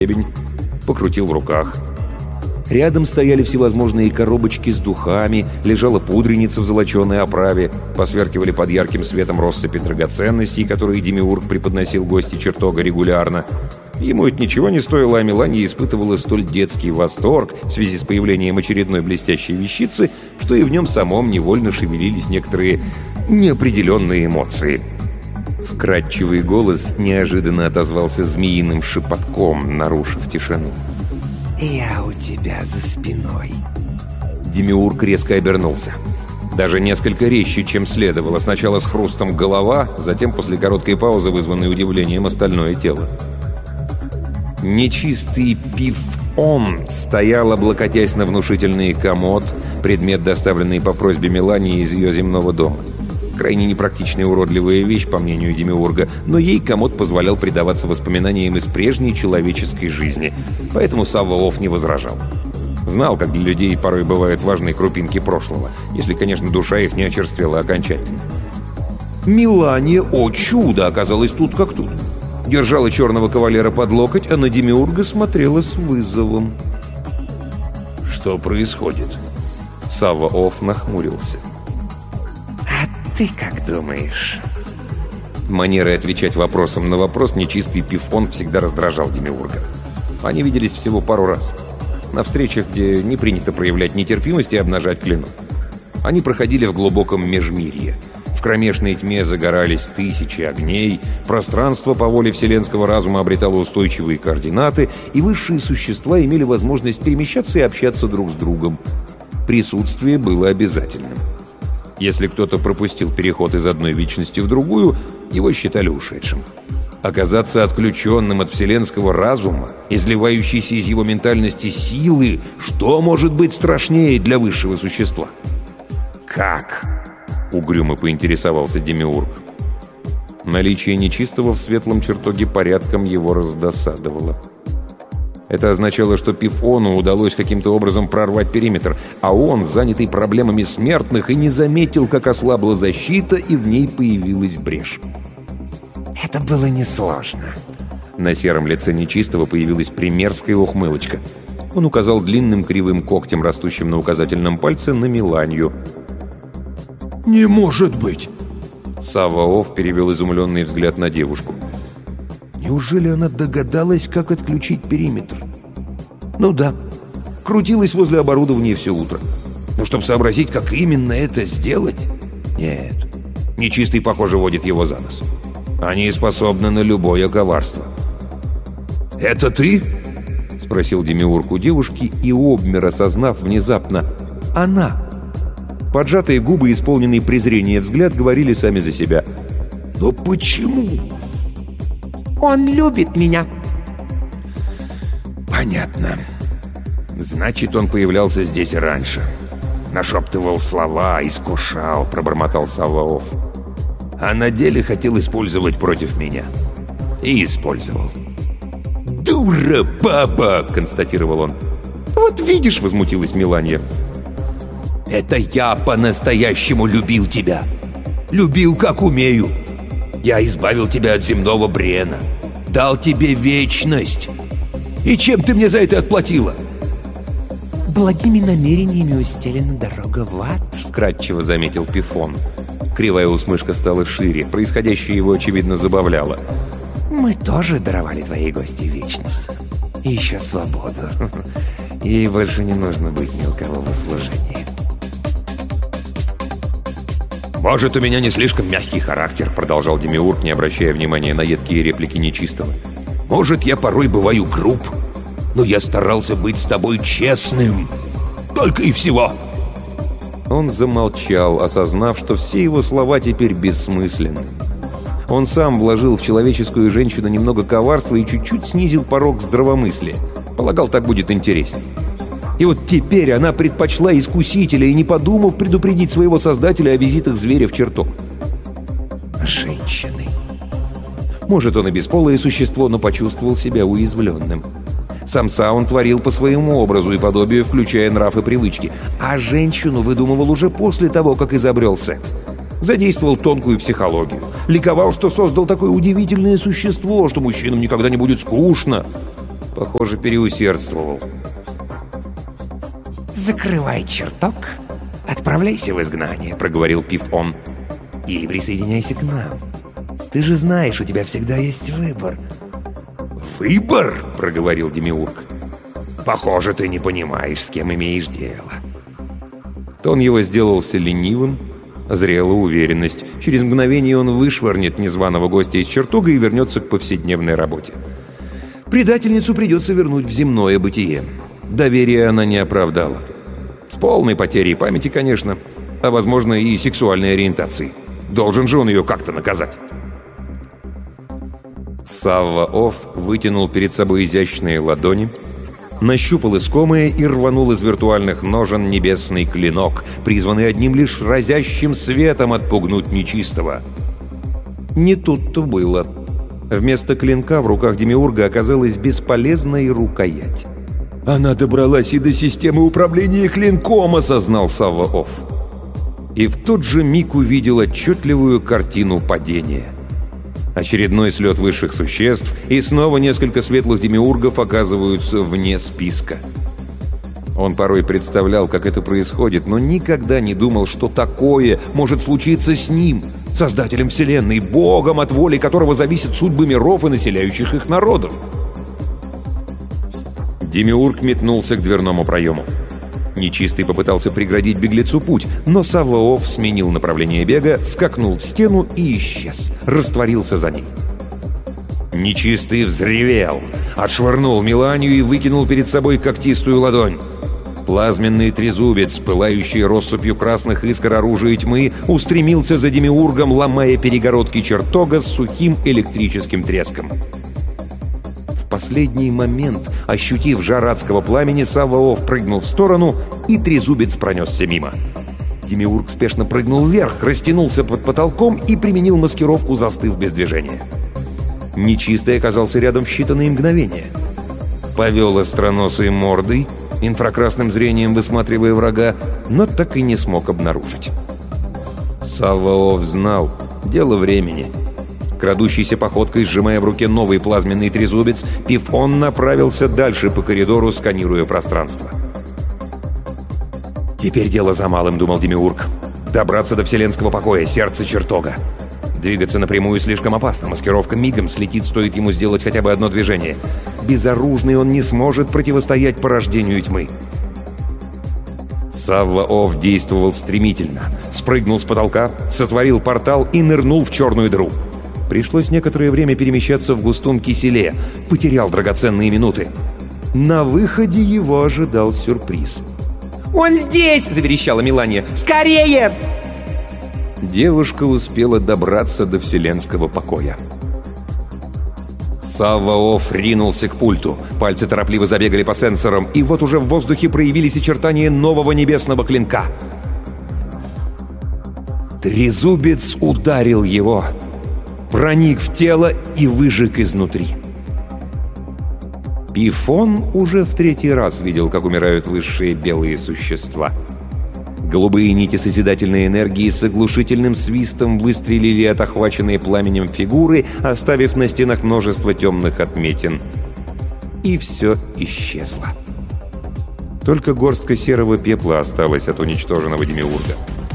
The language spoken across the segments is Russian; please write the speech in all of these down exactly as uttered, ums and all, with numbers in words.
гребень, покрутил в руках. Рядом стояли всевозможные коробочки с духами, лежала пудреница в золоченой оправе, посверкивали под ярким светом россыпи драгоценностей, которые Демиург преподносил гости чертога регулярно. Ему это ничего не стоило, а Мелания испытывала столь детский восторг в связи с появлением очередной блестящей вещицы, что и в нем самом невольно шевелились некоторые неопределенные эмоции. Вкрадчивый голос неожиданно отозвался змеиным шепотком, нарушив тишину. «Я у тебя за спиной». Демиург резко обернулся. Даже несколько резче, чем следовало. Сначала с хрустом голова, затем после короткой паузы, вызванной удивлением, остальное тело. Нечистый Пифон стоял, облокотясь на внушительный комод, предмет, доставленный по просьбе Мелании из ее земного дома. Крайне непрактичная и уродливая вещь, по мнению Демиурга, но ей комод позволял предаваться воспоминаниям из прежней человеческой жизни, поэтому Савва-Офф не возражал. Знал, как для людей порой бывают важные крупинки прошлого, если, конечно, душа их не очерствела окончательно. Мелания, о чудо, оказалась тут как тут. Держала черного кавалера под локоть, а на Демиурга смотрела с вызовом. «Что происходит?» Савва-Офф нахмурился. «Ты как думаешь?» Манерой отвечать вопросом на вопрос нечистый Пифон всегда раздражал Демиурга. Они виделись всего пару раз. На встречах, где не принято проявлять нетерпимость и обнажать клинок. Они проходили в глубоком межмирье. В кромешной тьме загорались тысячи огней, пространство по воле вселенского разума обретало устойчивые координаты, и высшие существа имели возможность перемещаться и общаться друг с другом. Присутствие было обязательным. Если кто-то пропустил переход из одной вечности в другую, его считали ушедшим. Оказаться отключенным от вселенского разума, изливающейся из его ментальности силы, что может быть страшнее для высшего существа? «Как?» — угрюмо поинтересовался Демиург. Наличие нечистого в светлом чертоге порядком его раздосадовало. Это означало, что Пифону удалось каким-то образом прорвать периметр, а он, занятый проблемами смертных, и не заметил, как ослабла защита, и в ней появилась брешь. «Это было несложно». На сером лице нечистого появилась примерская ухмылочка. Он указал длинным кривым когтем, растущим на указательном пальце, на Меланию. «Не может быть!» Савва-Офф перевел изумленный взгляд на девушку. Неужели она догадалась, как отключить периметр? Ну да, крутилась возле оборудования все утро. Но чтобы сообразить, как именно это сделать... Нет, нечистый, похоже, водит его за нос. Они способны на любое коварство. «Это ты?» — спросил Демиург у девушки и обмер, осознав внезапно. «Она!» Поджатые губы, исполненный презрения взгляд, говорили сами за себя. «Но почему?» «Он любит меня». «Понятно. Значит, он появлялся здесь раньше. Нашептывал слова, искушал», — пробормотал Савва-Офф. «А на деле хотел использовать против меня. И использовал». «Дура баба!» — констатировал он. «Вот видишь», — возмутилась Мелания. «Это я по-настоящему любил тебя. Любил, как умею. Я избавил тебя от земного брена. Дал тебе вечность. И чем ты мне за это отплатила?» «Благими намерениями устелена дорога в ад», — вкратчиво заметил Пифон. Кривая усмешка стала шире. Происходящее его, очевидно, забавляло. «Мы тоже даровали твоей гости вечность. И еще свободу. Ей больше не нужно быть ни у кого в услужении». «Может, у меня не слишком мягкий характер», — продолжал Демиург, не обращая внимания на едкие реплики нечистого. «Может, я порой бываю груб, но я старался быть с тобой честным. Только и всего». Он замолчал, осознав, что все его слова теперь бессмысленны. Он сам вложил в человеческую женщину немного коварства и чуть-чуть снизил порог здравомыслия. Полагал, так будет интереснее. И вот теперь она предпочла искусителя и, не подумав, предупредить своего создателя о визитах зверя в чертог. Женщины. Может, он и бесполое существо, но почувствовал себя уязвленным. Самца он творил по своему образу и подобию, включая нрав и привычки. А женщину выдумывал уже после того, как изобрел секс. Задействовал тонкую психологию. Ликовал, что создал такое удивительное существо, что мужчинам никогда не будет скучно. Похоже, переусердствовал. «Закрывай чертог, отправляйся в изгнание», — проговорил Пиф-он. «Или присоединяйся к нам. Ты же знаешь, у тебя всегда есть выбор». «Выбор?» — проговорил Демиург. «Похоже, ты не понимаешь, с кем имеешь дело». Тон его сделался ленивым, зрела уверенность. Через мгновение он вышвырнет незваного гостя из чертога и вернется к повседневной работе. Предательницу придется вернуть в земное бытие. Доверие она не оправдала. С полной потерей памяти, конечно, а, возможно, и сексуальной ориентации. Должен же он ее как-то наказать. Савва-Офф вытянул перед собой изящные ладони, нащупал искомое и рванул из виртуальных ножен небесный клинок, призванный одним лишь разящим светом отпугнуть нечистого. Не тут-то было. Вместо клинка в руках Демиурга оказалась бесполезная рукоять. «Она добралась и до системы управления клинком», — осознал Савва-Офф. И в тот же миг увидел отчетливую картину падения. Очередной слет высших существ, и снова несколько светлых демиургов оказываются вне списка. Он порой представлял, как это происходит, но никогда не думал, что такое может случиться с ним, создателем Вселенной, богом, от воли которого зависят судьбы миров и населяющих их народов. Демиург метнулся к дверному проему. Нечистый попытался преградить беглецу путь, но Савва-Офф сменил направление бега, скакнул в стену и исчез, растворился за ней. Нечистый взревел, отшвырнул Меланию и выкинул перед собой когтистую ладонь. Плазменный трезубец, пылающий россыпью красных искр оружия тьмы, устремился за Демиургом, ломая перегородки чертога с сухим электрическим треском. В последний момент, ощутив жар адского пламени, Савва-Офф прыгнул в сторону, и трезубец пронесся мимо. Демиург спешно прыгнул вверх, растянулся под потолком и применил маскировку, застыв без движения. Нечистый оказался рядом в считанные мгновения. Повел остроносой мордой, инфракрасным зрением высматривая врага, но так и не смог обнаружить. Савва-Офф знал, дело времени. Крадущейся походкой, сжимая в руке новый плазменный трезубец, Пиф-он направился дальше по коридору, сканируя пространство. «Теперь дело за малым», — думал Демиург. «Добраться до вселенского покоя, сердца чертога. Двигаться напрямую слишком опасно, маскировка мигом слетит, стоит ему сделать хотя бы одно движение. Безоружный он не сможет противостоять порождению тьмы». Савва-Офф действовал стремительно. Спрыгнул с потолка, сотворил портал и нырнул в черную дыру. Пришлось некоторое время перемещаться в густом киселе. Потерял драгоценные минуты. На выходе его ожидал сюрприз. «Он здесь!» — заверещала Мелания. «Скорее!» Девушка успела добраться до вселенского покоя. Савва-Офф ринулся к пульту. Пальцы торопливо забегали по сенсорам, и вот уже в воздухе проявились очертания нового небесного клинка. Трезубец ударил его, проник в тело и выжег изнутри. Пиф-он уже в третий раз видел, как умирают высшие белые существа. Голубые нити созидательной энергии с оглушительным свистом выстрелили от охваченной пламенем фигуры, оставив на стенах множество темных отметин. И все исчезло. Только горстка серого пепла осталась от уничтоженного Демиурга.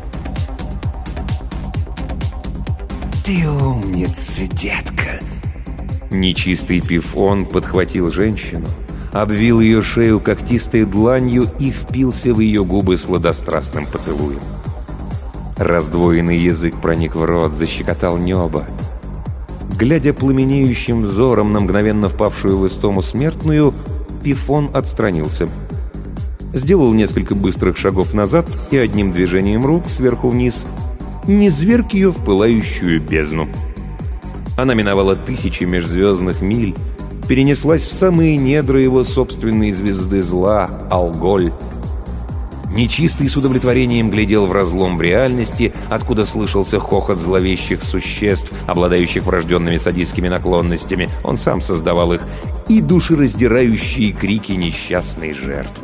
«Ты умница, детка!» Нечистый Пиф-он подхватил женщину, обвил ее шею когтистой дланью и впился в ее губы сладострастным поцелуем. Раздвоенный язык проник в рот, защекотал небо. Глядя пламенеющим взором на мгновенно впавшую в истому смертную, Пиф-он отстранился. Сделал несколько быстрых шагов назад и одним движением рук сверху вниз низвергл ее в пылающую бездну. Она миновала тысячи межзвездных миль, перенеслась в самые недра его собственной звезды зла — Алголь. Нечистый с удовлетворением глядел в разлом в реальности, откуда слышался хохот зловещих существ, обладающих врожденными садистскими наклонностями, он сам создавал их, и душераздирающие крики несчастной жертвы.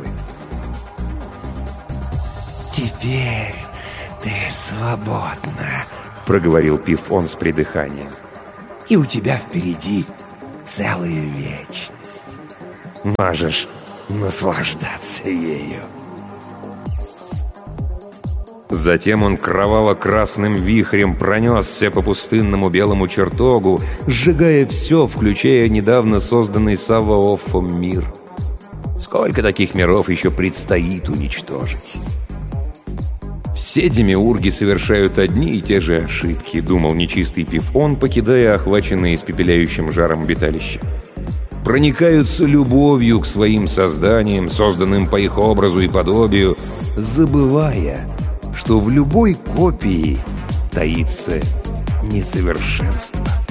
«Теперь ты свободна», — проговорил Пиф-он с придыханием. «и у тебя впереди целая вечность». можешь наслаждаться ею». Затем он кроваво-красным вихрем пронесся по пустынному белому чертогу, сжигая все, включая недавно созданный Саввооффом мир. Сколько таких миров еще предстоит уничтожить? «Все демиурги совершают одни и те же ошибки», — думал нечистый Пифон, покидая охваченное испепеляющим жаром обиталище. «Проникаются любовью к своим созданиям, созданным по их образу и подобию, забывая, что в любой копии таится несовершенство».